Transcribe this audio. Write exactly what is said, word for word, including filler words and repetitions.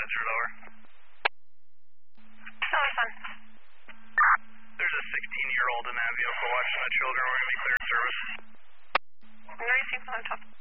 Answered, over. Oh, it's fine. There's a sixteen-year-old in that vehicle watching the children. We're going to be clear of service. ninety-six on top.